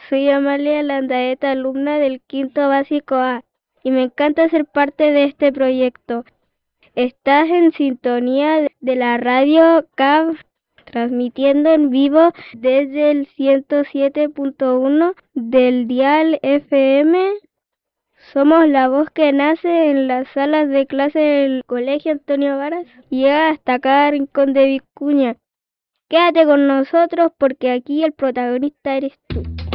Soy Amalia Landaeta, alumna del quinto básico A, y me encanta ser parte de este proyecto. Estás en sintonía de la radio CAV, transmitiendo en vivo desde el 107.1 del dial FM. Somos la voz que nace en las salas de clase del Colegio Antonio Varas y llega hasta cada rincón de Vicuña. Quédate con nosotros porque aquí el protagonista eres tú.